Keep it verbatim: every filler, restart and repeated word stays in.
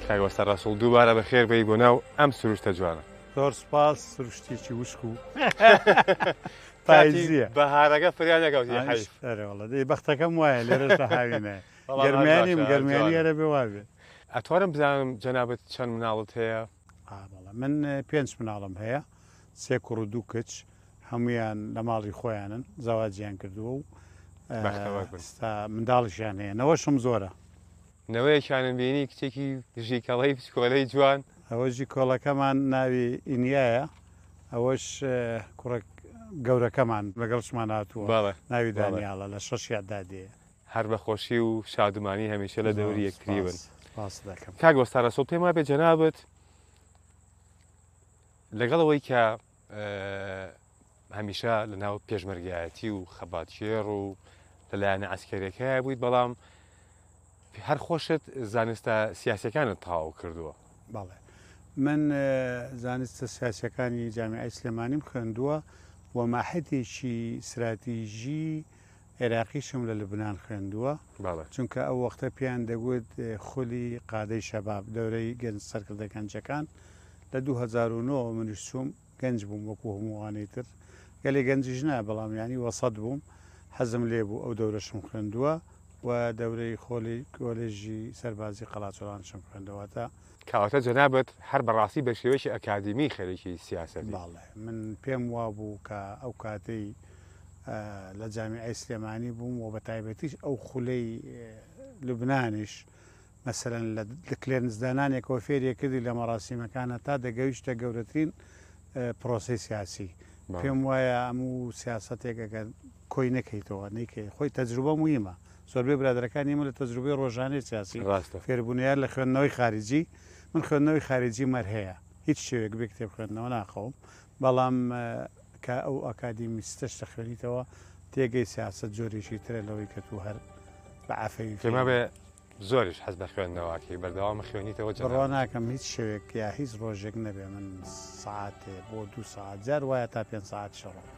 کاگوەستە ڕەسوڵ دووبارە بەخێر بێی بۆ ناو ئەم سروشتە جوانە. زۆر سوپاس، سروشتێکی وشک و پاییزیە. بەهارەکە فریان نەکەوتی حەیف. ئەرێوەڵە دەی بەختەکەم وایە لێرەش هاوینە. گەرمیانیم گەرمیانی هەرە بێ وابێ. ئەتوانم بزانم جەنابەت چەند مناڵت هەیە؟ ئابەڵە من پێنج مناڵم هەیە، سێ کوڕ و دوو کچ، هەمویان لە ماڵی خۆیانن، زەواجیان کردووە و منداڵیشیان هەیە. نەوەشم زۆرە. نەوەیەکیانم بینی کچێکی ژیکەڵەی پچکۆلەی جوان. ئەوەژی کۆڵەکەمان ناوی ئینیایە، ئەوەش کوڕک گەورەکەمان لەگەڵشمان هاتووە ناوی دانیاڵە لە شەش یاددادەیە. هەر بەخۆشی و شادومانی هەمیشە لە دەوری یەکتری بن. باس دەکەم. کاگوەستە ڕەسوڵ پێم وابێ جەنابەت لەگەڵەوەی کە هەمیشە لە ناو پێشمەرگایەتی و خەباتشێڕ و لەلایەنە عەسکەریەکەیە بوویت، بەڵام هەر خۆشت زانستە سیاسیەکانت تەواو کردووە. بەڵێ من زانستە سیاسیەکانی جامیعەی سلێمانیم خوێندووە و ماحەتێکی استراتیژی عێراقیشم لە لوبنان خوێندووە، چونکە ئەو وەختە پێیان دەگوت خولی قادەی شەباب دەورەی گەنج سەرکردە گەنجەکان. لە دوو هەزار و نۆ منیش چووم، گەنج بووم وەکو هەمووانەی تر، گەلێ گەنجیش نا بەڵام ینی وەسەد بووم، حەزم لێ بوو ئەو دەورەشم خوێندووە و دەورەی خۆلی کۆلێژی سەربازی قەڵاچۆڵانشم خوێندەوەتە. کاواتە جەنابەت هەر بەڕاستی بە شێوەیەکی ئەکادمی خەریکی سیاسەتی. باڵێ من پێم وا بوو کە ئەو کاتەی لە جامیعەی سلێمانی بووم و بە تایبەتیش ئەو خولەی لوبنانیش مەسەلەن لە کلێنزدانانێکەوە فێریە کردی لە مەڕاستیمەکانە تا دەگەویشتە گەورەترین پرۆسی سیاسی. پێم وایە هەموو سیاسەتێکەکە کۆی نەکەیتەوە نیکەی خۆی تەجروبە مویمە. زۆربەی برادەکانی من لە تەجروبەی ڕۆژانەی سیاسی فێربوونیار لە خوێندنەوەی خارجی، من خوێندنەوەی خارجی مەر هەیە، هیچ شوێک بێ کتێب خوێندنەوە ناخەوم، بەڵام کە ئەو ئەکادیمیستەش دەخوێنیتەوە تێگەی سیاست جۆرێکی ترە لەوەی کە تو هەر بە ئافەوی پێما بێ زۆریش حەز بە خوێندنەوەکی بەردەوام خوێنیتەوە. بڕوا ناکەم هیچ شوێک یا هیچ ڕۆژێک نەبێ من ساعتێ بۆ دوو ساعت جار وایە تا پێنج ساعت شەڕە.